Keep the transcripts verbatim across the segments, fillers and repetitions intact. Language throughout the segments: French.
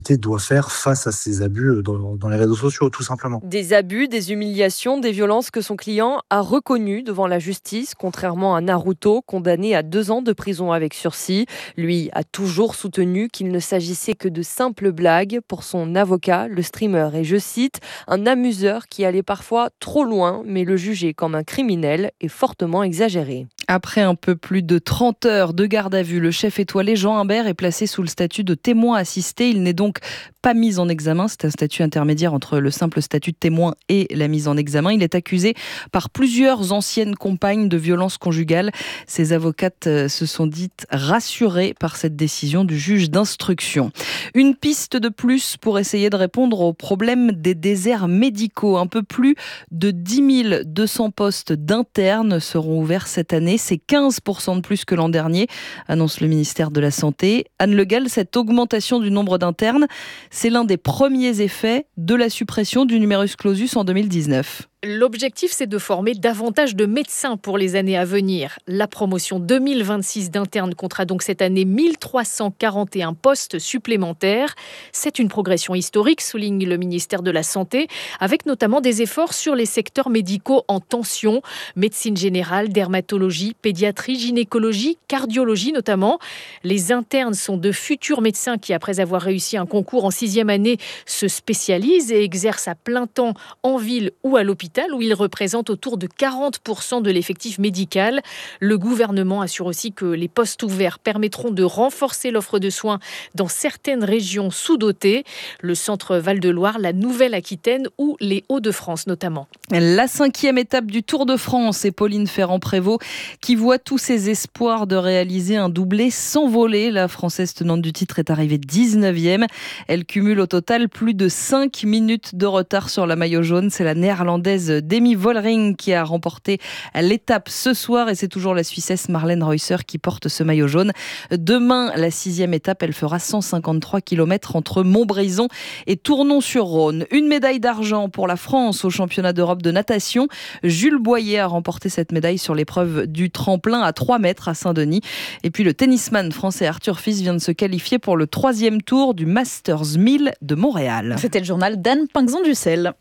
doit faire face à ces abus dans, dans les réseaux sociaux, tout simplement. Des abus, des humiliations, des violences que son client a reconnues devant la justice, contrairement à Naruto, condamné à deux ans de prison avec sursis. Lui a toujours soutenu qu'il ne s'agissait que de simples blagues. Pour son avocat, le streamer est, je cite, un amuseur qui allait parfois trop loin, mais le juger comme un criminel est fortement exagéré. Après un peu plus de trente heures de garde à vue, le chef étoilé Jean Imbert est placé sous le statut de témoin assisté. Il n'est donc pas mis en examen. C'est un statut intermédiaire entre le simple statut de témoin et la mise en examen. Il est accusé par plusieurs anciennes compagnes de violences conjugales. Ses avocates se sont dites rassurées par cette décision du juge d'instruction. Une piste de plus pour essayer de répondre au problème des déserts médicaux. Un peu plus de dix mille deux cents postes d'internes seront ouverts cette année. C'est quinze pour cent de plus que l'an dernier, annonce le ministère de la Santé. Anne Le Gall, cette augmentation du nombre d'internes, c'est l'un des premiers effets de la suppression du numerus clausus en deux mille dix-neuf. L'objectif, c'est de former davantage de médecins pour les années à venir. La promotion deux mille vingt-six d'internes comptera donc cette année mille trois cent quarante et un postes supplémentaires. C'est une progression historique, souligne le ministère de la Santé, avec notamment des efforts sur les secteurs médicaux en tension, médecine générale, dermatologie, pédiatrie, gynécologie, cardiologie notamment. Les internes sont de futurs médecins qui, après avoir réussi un concours en sixième année, se spécialisent et exercent à plein temps en ville ou à l'hôpital, où il représente autour de quarante pour cent de l'effectif médical. Le gouvernement assure aussi que les postes ouverts permettront de renforcer l'offre de soins dans certaines régions sous-dotées, le centre Val-de-Loire, la Nouvelle-Aquitaine ou les Hauts-de-France notamment. La cinquième étape du Tour de France et Pauline Ferrand-Prévot qui voit tous ses espoirs de réaliser un doublé s'envoler. La Française tenante du titre est arrivée dix-neuvième. Elle cumule au total plus de cinq minutes de retard sur la maillot jaune. C'est la néerlandaise Demi Vollering qui a remporté l'étape ce soir et c'est toujours la Suissesse Marlène Reusser qui porte ce maillot jaune. Demain, la sixième étape, elle fera cent cinquante-trois kilomètres entre Montbrison et Tournon-sur-Rhône. Une médaille d'argent pour la France au championnat d'Europe de natation. Jules Boyer a remporté cette médaille sur l'épreuve du tremplin à trois mètres à Saint-Denis. Et puis le tennisman français Arthur Fils vient de se qualifier pour le troisième tour du Masters mille de Montréal. C'était le journal d'Anne Pinxon-Ducel.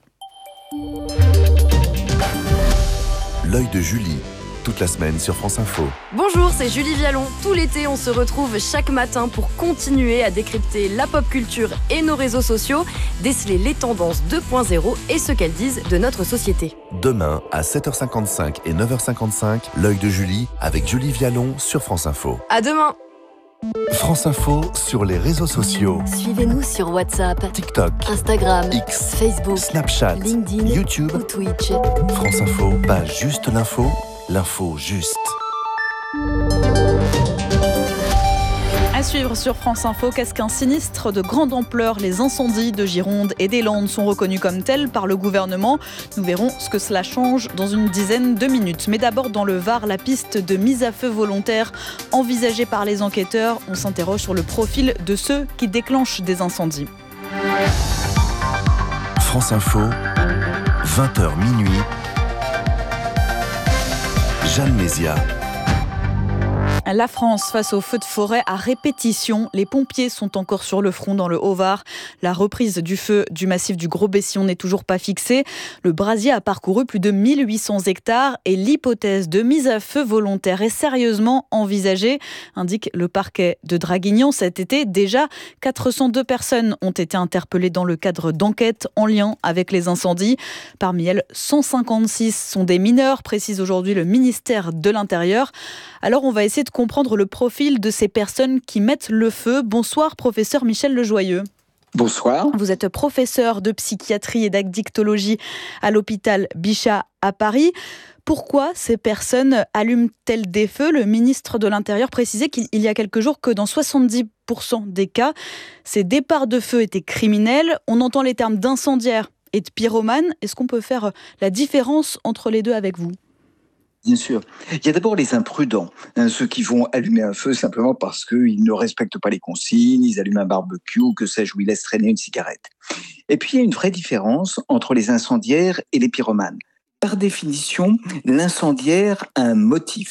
L'œil de Julie, toute la semaine sur France Info. Bonjour, c'est Julie Vialon. Tout l'été, on se retrouve chaque matin pour continuer à décrypter la pop culture et nos réseaux sociaux, déceler les tendances deux point zéro et ce qu'elles disent de notre société. Demain, à sept heures cinquante-cinq et neuf heures cinquante-cinq, l'œil de Julie avec Julie Vialon sur France Info. À demain. France Info sur les réseaux sociaux. Suivez-nous sur WhatsApp, TikTok, Instagram, X, Facebook, Snapchat, LinkedIn, YouTube ou Twitch. France Info, pas juste l'info, l'info juste. À suivre sur France Info, qu'est-ce qu'un sinistre de grande ampleur? Les incendies de Gironde et des Landes sont reconnus comme tels par le gouvernement. Nous verrons ce que cela change dans une dizaine de minutes. Mais d'abord, dans le Var, la piste de mise à feu volontaire envisagée par les enquêteurs. On s'interroge sur le profil de ceux qui déclenchent des incendies. France Info, vingt heures minuit. Jeanne Mézia. La France face aux feux de forêt à répétition. Les pompiers sont encore sur le front dans le Haut-Var. La reprise du feu du massif du Gros-Bession n'est toujours pas fixée. Le brasier a parcouru plus de mille huit cents hectares et l'hypothèse de mise à feu volontaire est sérieusement envisagée, indique le parquet de Draguignan. Cet été, déjà quatre cent deux personnes ont été interpellées dans le cadre d'enquêtes en lien avec les incendies. Parmi elles, cent cinquante-six sont des mineurs, précise aujourd'hui le ministère de l'Intérieur. Alors on va essayer de comprendre le profil de ces personnes qui mettent le feu. Bonsoir, professeur Michel Lejoyeux. Bonsoir. Vous êtes professeur de psychiatrie et d'addictologie à l'hôpital Bichat à Paris. Pourquoi ces personnes allument-elles des feux? Le ministre de l'Intérieur précisait qu'il y a quelques jours que dans soixante-dix pour cent des cas, ces départs de feu étaient criminels. On entend les termes d'incendiaire et de pyromane. Est-ce qu'on peut faire la différence entre les deux avec vous? Bien sûr. Il y a d'abord les imprudents, hein, ceux qui vont allumer un feu simplement parce qu'ils ne respectent pas les consignes, ils allument un barbecue ou que sais-je, ou ils laissent traîner une cigarette. Et puis il y a une vraie différence entre les incendiaires et les pyromanes. Par définition, l'incendiaire a un motif.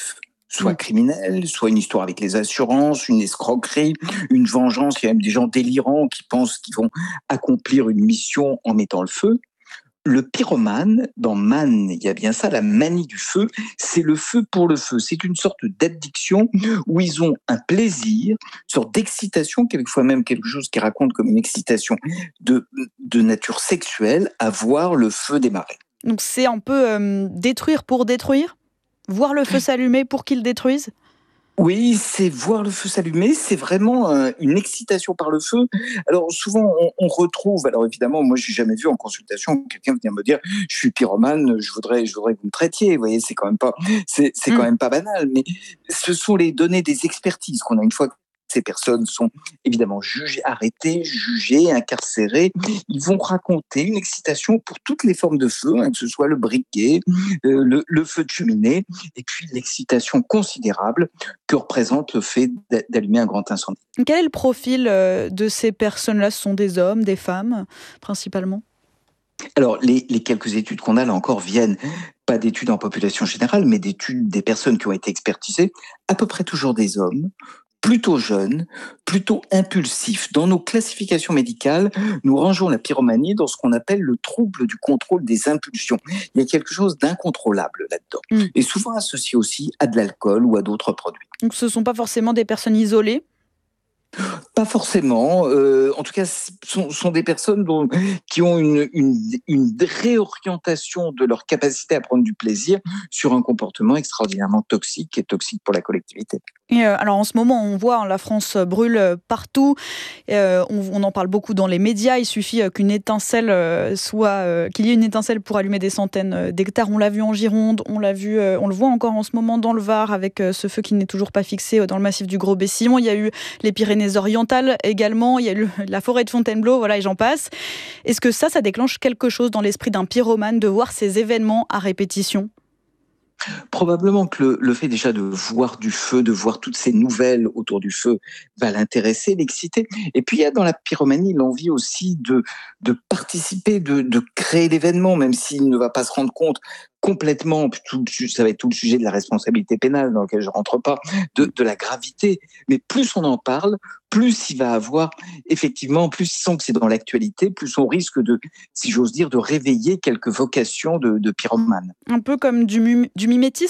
soit criminelle, soit une histoire avec les assurances, une escroquerie, une vengeance. Il y a même des gens délirants qui pensent qu'ils vont accomplir une mission en mettant le feu. Le pyromane, dans Man, il y a bien ça, la manie du feu, c'est le feu pour le feu. C'est une sorte d'addiction où ils ont un plaisir, une sorte d'excitation, quelquefois même quelque chose qui raconte comme une excitation de, de nature sexuelle, à voir le feu démarrer. Donc c'est un peu euh, détruire pour détruire ? Voir le feu s'allumer pour qu'il détruise ? Oui, c'est voir le feu s'allumer, c'est vraiment euh, une excitation par le feu. Alors souvent on, on retrouve, alors évidemment moi j'ai jamais vu en consultation quelqu'un venir me dire je suis pyromane, je voudrais, je voudrais que vous me traitiez. Vous voyez, c'est quand même pas, c'est, c'est quand même pas banal, mais ce sont les données des expertises qu'on a une fois que ces personnes sont évidemment jugées, arrêtées, jugées, incarcérées. Ils vont raconter une excitation pour toutes les formes de feu, hein, que ce soit le briquet, euh, le, le feu de cheminée, et puis l'excitation considérable que représente le fait d'allumer un grand incendie. Quel est le profil de ces personnes-là ? Ce sont des hommes, des femmes, principalement ? Alors, les, les quelques études qu'on a, là encore, viennent pas d'études en population générale, mais d'études des personnes qui ont été expertisées, à peu près toujours des hommes, plutôt jeunes, plutôt impulsifs. Dans nos classifications médicales, nous rangeons la pyromanie dans ce qu'on appelle le trouble du contrôle des impulsions. Il y a quelque chose d'incontrôlable là-dedans. Mmh. Et souvent associé aussi à de l'alcool ou à d'autres produits. Donc ce ne sont pas forcément des personnes isolées ? Pas forcément. Euh, en tout cas, ce sont, sont des personnes dont, qui ont une, une, une réorientation de leur capacité à prendre du plaisir sur un comportement extraordinairement toxique et toxique pour la collectivité. Et euh, alors en ce moment, on voit la France brûle partout. Euh, on, on en parle beaucoup dans les médias. Il suffit qu'une étincelle soit, euh, qu'il y ait une étincelle pour allumer des centaines d'hectares. On l'a vu en Gironde, on l'a vu, euh, on le voit encore en ce moment dans le Var avec euh, ce feu qui n'est toujours pas fixé dans le massif du Gros-Bessillon. Il y a eu les Pyrénées-Orientales également. Il y a eu la forêt de Fontainebleau, voilà, et j'en passe. Est-ce que ça, ça déclenche quelque chose dans l'esprit d'un pyromane de voir ces événements à répétition ? Probablement que le, le fait déjà de voir du feu, de voir toutes ces nouvelles autour du feu va l'intéresser, l'exciter. Et puis il y a dans la pyromanie l'envie aussi de, de participer, de, de créer l'événement, même s'il ne va pas se rendre compte complètement, tout, ça va être tout le sujet de la responsabilité pénale dans lequel je rentre pas, de, de la gravité. Mais plus on en parle, plus il va avoir, effectivement, plus il sent que c'est dans l'actualité, plus on risque de, si j'ose dire, de réveiller quelques vocations de, de pyromane. Un peu comme du, mum- du mimétisme ?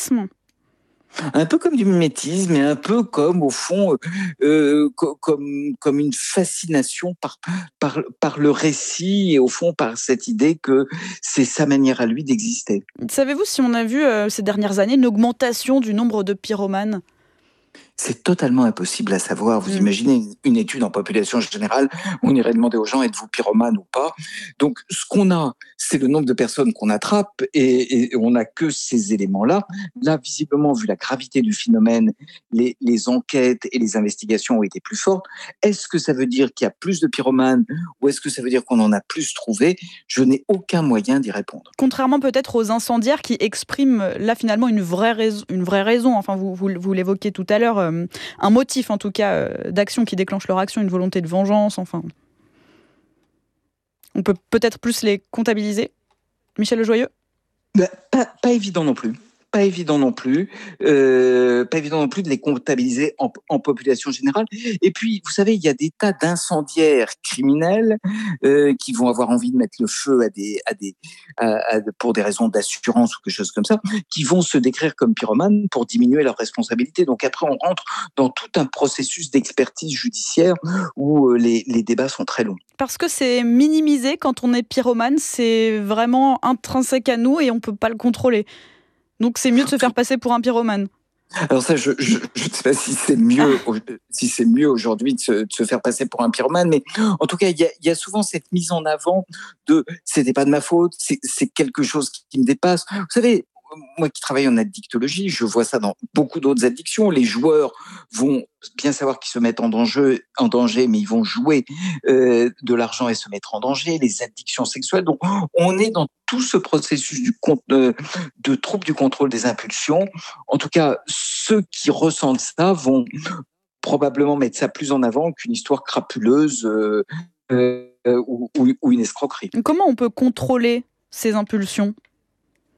Un peu comme du mimétisme et un peu comme, au fond, euh, co- comme, comme une fascination par, par, par le récit et, au fond, par cette idée que c'est sa manière à lui d'exister. Savez-vous si on a vu euh, ces dernières années une augmentation du nombre de pyromanes ? C'est totalement impossible à savoir. Vous mmh. imaginez une étude en population générale, on irait demander aux gens, êtes-vous pyromane ou pas ? Donc, ce qu'on a, c'est le nombre de personnes qu'on attrape et, et on n'a que ces éléments-là. Là, visiblement, vu la gravité du phénomène, les, les enquêtes et les investigations ont été plus fortes. Est-ce que ça veut dire qu'il y a plus de pyromanes ou est-ce que ça veut dire qu'on en a plus trouvé ? Je n'ai aucun moyen d'y répondre. Contrairement peut-être aux incendiaires qui expriment là finalement une vraie raison, une vraie raison. Enfin, vous, vous, vous l'évoquiez tout à l'heure, euh, un motif en tout cas euh, d'action qui déclenche leur action, une volonté de vengeance. Enfin, on peut peut-être plus les comptabiliser. Michel Lejoyeux ? Bah, pas, pas évident non plus. Pas évident non plus, euh, pas évident non plus de les comptabiliser en, en population générale. Et puis, vous savez, il y a des tas d'incendiaires criminels euh, qui vont avoir envie de mettre le feu à des, à des, à, à, pour des raisons d'assurance ou quelque chose comme ça, qui vont se décrire comme pyromanes pour diminuer leur responsabilité. Donc après, on rentre dans tout un processus d'expertise judiciaire où les, les débats sont très longs. Parce que c'est minimisé quand on est pyromane, c'est vraiment intrinsèque à nous et on peut pas le contrôler. Donc c'est mieux de se faire passer pour un pyromane. Alors ça, je je, je ne sais pas si c'est mieux si c'est mieux aujourd'hui de se, de se faire passer pour un pyromane, mais en tout cas, il y a, il y a souvent cette mise en avant de c'était pas de ma faute, c'est, c'est quelque chose qui, qui me dépasse. Vous savez, moi qui travaille en addictologie, je vois ça dans beaucoup d'autres addictions. Les joueurs vont bien savoir qu'ils se mettent en danger, en danger, mais ils vont jouer euh, de l'argent et se mettre en danger. Les addictions sexuelles. Donc, on est dans tout ce processus du de, de trouble du contrôle des impulsions. En tout cas, ceux qui ressentent ça vont probablement mettre ça plus en avant qu'une histoire crapuleuse euh, euh, ou, ou, ou une escroquerie. Comment on peut contrôler ces impulsions ?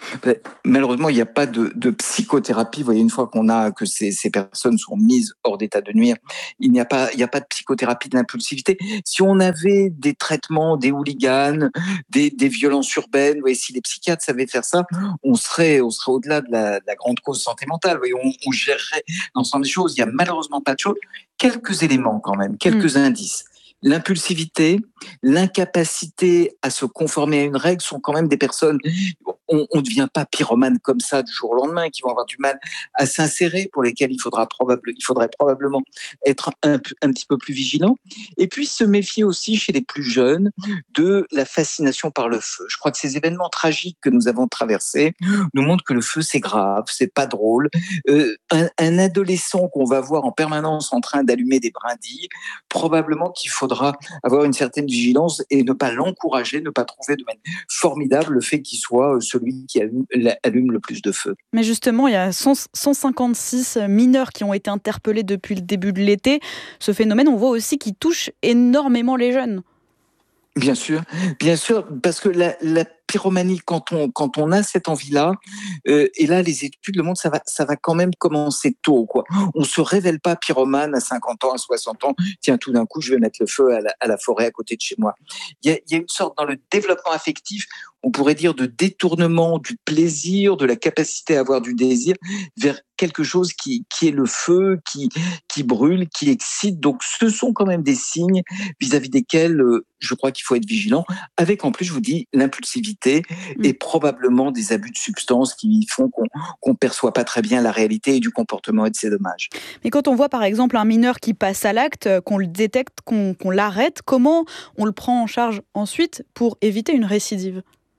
Malheureusement, il n'y a pas de, de psychothérapie. Vous voyez, une fois qu'on a que ces, ces personnes sont mises hors d'état de nuire, il n'y a pas, il n'y a pas de psychothérapie de l'impulsivité. Si on avait des traitements, des hooligans, des, des violences urbaines, vous voyez, si les psychiatres savaient faire ça, on serait, on serait au-delà de la, de la grande cause santé mentale. Vous voyez, on, on gérerait l'ensemble des choses. Il n'y a malheureusement pas de choses. Quelques éléments quand même, quelques mmh. indices. L'impulsivité, l'incapacité à se conformer à une règle sont quand même des personnes, on ne devient pas pyromane comme ça du jour au lendemain, qui vont avoir du mal à s'insérer, pour lesquels il, faudra probable, il faudrait probablement être un, un petit peu plus vigilant. Et puis se méfier aussi chez les plus jeunes de la fascination par le feu. Je crois que ces événements tragiques que nous avons traversés nous montrent que le feu c'est grave, c'est pas drôle. Euh, un, un adolescent qu'on va voir en permanence en train d'allumer des brindilles, probablement qu'il faudra avoir une certaine vigilance et ne pas l'encourager, ne pas trouver de manière formidable le fait qu'il soit celui qui allume, allume le plus de feu. Mais justement, il y a cent cinquante-six mineurs qui ont été interpellés depuis le début de l'été. Ce phénomène, on voit aussi qu'il touche énormément les jeunes. Bien sûr, bien sûr, parce que la, la pyromanie, quand on, quand on a cette envie-là, euh, et là, les études le montrent, ça va, ça va quand même commencer tôt, quoi. On ne se révèle pas pyromane à cinquante ans, à soixante ans. Tiens, tout d'un coup, je vais mettre le feu à la, à la forêt à côté de chez moi. Il y a, il y a une sorte, dans le développement affectif, on pourrait dire de détournement du plaisir, de la capacité à avoir du désir vers quelque chose qui, qui est le feu, qui, qui brûle, qui excite. Donc, ce sont quand même des signes vis-à-vis desquels euh, je crois qu'il faut être vigilant. Avec, en plus, je vous dis, l'impulsivité mmh. et probablement des abus de substances qui font qu'on qu'on perçoit pas très bien la réalité et du comportement, et c'est dommage. Mais quand on voit, par exemple, un mineur qui passe à l'acte, qu'on le détecte, qu'on, qu'on l'arrête, comment on le prend en charge ensuite pour éviter une récidive ?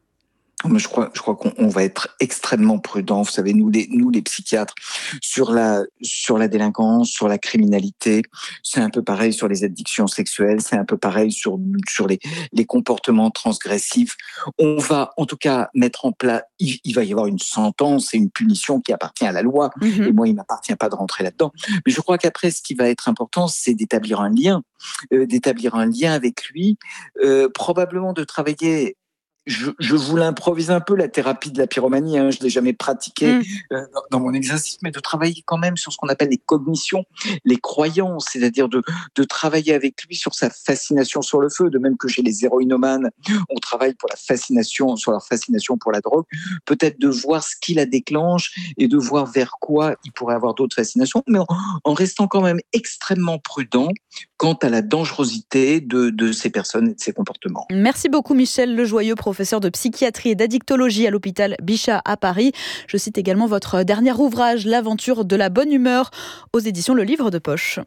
Je crois, je crois qu'on on va être extrêmement prudent. Vous savez, nous les, nous les psychiatres, sur la, sur la délinquance, sur la criminalité, c'est un peu pareil sur les addictions sexuelles, c'est un peu pareil sur, sur les, les comportements transgressifs. On va, en tout cas, mettre en place, il, il va y avoir une sentence et une punition qui appartient à la loi. Mmh. Et moi, il ne m'appartient pas de rentrer là-dedans. Mais je crois qu'après, ce qui va être important, c'est d'établir un lien, euh, d'établir un lien avec lui, euh, probablement de travailler. Je, je vous l'improvise un peu, la thérapie de la pyromanie, hein, je ne l'ai jamais pratiquée mmh. euh, dans, dans mon exercice, mais de travailler quand même sur ce qu'on appelle les cognitions, les croyances, c'est-à-dire de, de travailler avec lui sur sa fascination sur le feu, de même que chez les héroïnomanes, on travaille pour la fascination, sur leur fascination pour la drogue, peut-être de voir ce qui la déclenche et de voir vers quoi il pourrait avoir d'autres fascinations, mais en, en restant quand même extrêmement prudent quant à la dangerosité de, de ces personnes et de ces comportements. Merci beaucoup Michel Lejoyeux, professeur de psychiatrie et d'addictologie à l'hôpital Bichat à Paris. Je cite également votre dernier ouvrage, L'aventure de la bonne humeur, aux éditions Le Livre de Poche.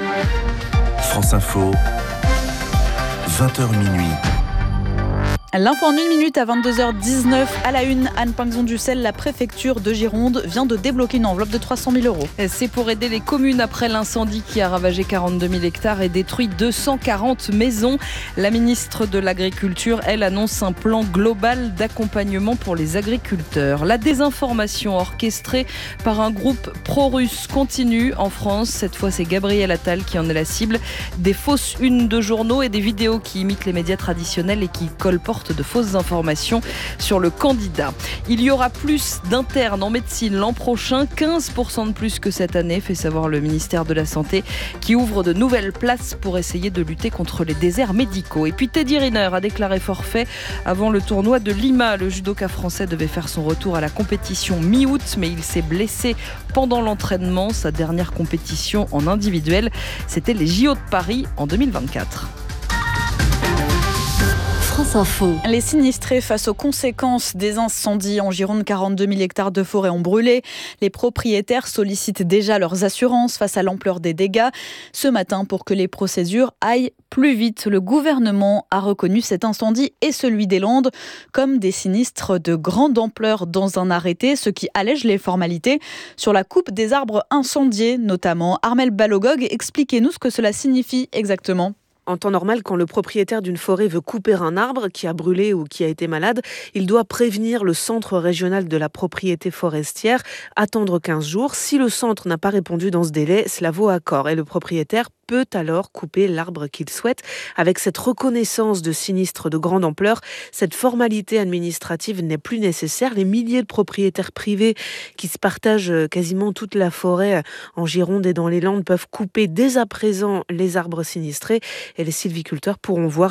France Info, vingt heures minuit. L'info en une minute à vingt-deux heures dix-neuf. À la une, Anne Pinxon-Dussel, la préfecture de Gironde vient de débloquer une enveloppe de trois cent mille euros. C'est pour aider les communes après l'incendie qui a ravagé quarante-deux mille hectares et détruit deux cent quarante maisons. La ministre de l'Agriculture, elle, annonce un plan global d'accompagnement pour les agriculteurs. La désinformation orchestrée par un groupe pro-russe continue en France. Cette fois, c'est Gabriel Attal qui en est la cible. Des fausses unes de journaux et des vidéos qui imitent les médias traditionnels et qui colportent de fausses informations sur le candidat. Il y aura plus d'internes en médecine l'an prochain, quinze pour cent de plus que cette année, fait savoir le ministère de la Santé, qui ouvre de nouvelles places pour essayer de lutter contre les déserts médicaux. Et puis Teddy Riner a déclaré forfait avant le tournoi de Lima. Le judoka français devait faire son retour à la compétition mi-août, mais il s'est blessé pendant l'entraînement. Sa dernière compétition en individuel, c'était les J O de Paris en deux mille vingt-quatre. France Info. Les sinistrés face aux conséquences des incendies en Gironde, quarante-deux mille hectares de forêt ont brûlé. Les propriétaires sollicitent déjà leurs assurances face à l'ampleur des dégâts. Ce matin, pour que les procédures aillent plus vite, le gouvernement a reconnu cet incendie et celui des Landes comme des sinistres de grande ampleur dans un arrêté, ce qui allège les formalités sur la coupe des arbres incendiés notamment. Armelle Balogog, expliquez-nous ce que cela signifie exactement. En temps normal, quand le propriétaire d'une forêt veut couper un arbre qui a brûlé ou qui a été malade, il doit prévenir le centre régional de la propriété forestière, attendre quinze jours. Si le centre n'a pas répondu dans ce délai, cela vaut accord et le propriétaire peut peut alors couper l'arbre qu'il souhaite. Avec cette reconnaissance de sinistres de grande ampleur, cette formalité administrative n'est plus nécessaire. Les milliers de propriétaires privés qui se partagent quasiment toute la forêt en Gironde et dans les Landes peuvent couper dès à présent les arbres sinistrés et les sylviculteurs pourront voir